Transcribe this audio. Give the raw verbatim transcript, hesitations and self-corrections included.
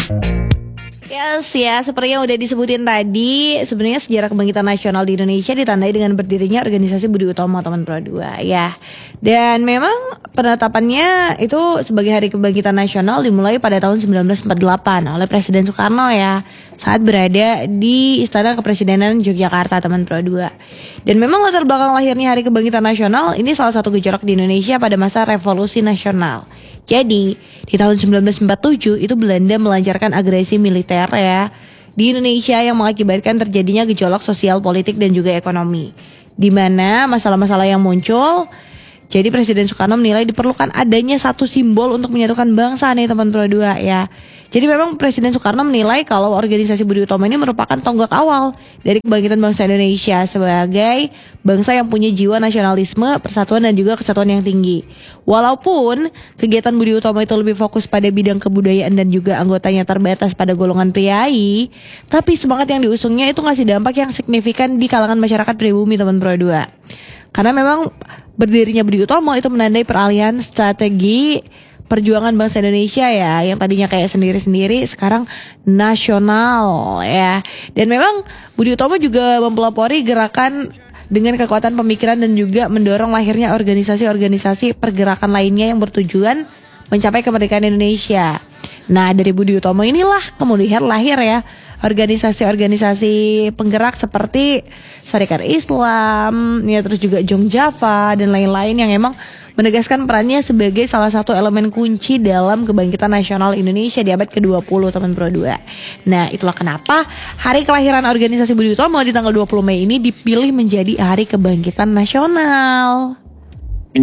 Yes, ya, seperti yang udah disebutin tadi, sebenarnya sejarah kebangkitan nasional di Indonesia ditandai dengan berdirinya organisasi Budi Utomo Taman Pro dua, ya. Dan memang penetapannya itu sebagai Hari Kebangkitan Nasional dimulai pada tahun sembilan belas empat puluh delapan oleh Presiden Soekarno, ya, saat berada di Istana Kepresidenan Yogyakarta Taman Pro dua. Dan memang latar belakang lahirnya Hari Kebangkitan Nasional ini salah satu gejolak di Indonesia pada masa Revolusi Nasional. Jadi, di tahun sembilan belas empat puluh tujuh itu Belanda melancarkan agresi militer, ya, di Indonesia yang mengakibatkan terjadinya gejolak sosial, politik, dan juga ekonomi. Di mana masalah-masalah yang muncul, jadi Presiden Soekarno menilai diperlukan adanya satu simbol untuk menyatukan bangsa nih Taman Pro dua, ya. Jadi memang Presiden Soekarno menilai kalau organisasi Budi Utomo ini merupakan tonggak awal dari kebangkitan bangsa Indonesia sebagai bangsa yang punya jiwa nasionalisme, persatuan dan juga kesatuan yang tinggi. Walaupun kegiatan Budi Utomo itu lebih fokus pada bidang kebudayaan dan juga anggotanya terbatas pada golongan priai, tapi semangat yang diusungnya itu ngasih dampak yang signifikan di kalangan masyarakat pribumi Taman Pro dua. Karena memang berdirinya Budi Utomo itu menandai peralihan strategi perjuangan bangsa Indonesia, ya, yang tadinya kayak sendiri-sendiri sekarang nasional, ya. Dan memang Budi Utomo juga mempelopori gerakan dengan kekuatan pemikiran dan juga mendorong lahirnya organisasi-organisasi pergerakan lainnya yang bertujuan mencapai kemerdekaan Indonesia. Nah, dari Budi Utomo inilah kemudian lahir, ya, organisasi-organisasi penggerak seperti Sarekat Islam, ya, terus juga Jong Java dan lain-lain yang emang menegaskan perannya sebagai salah satu elemen kunci dalam kebangkitan nasional Indonesia di abad ke dua puluh Taman Pro dua. Nah, itulah kenapa hari kelahiran organisasi Budi Utomo di tanggal dua puluh Mei ini dipilih menjadi Hari Kebangkitan Nasional.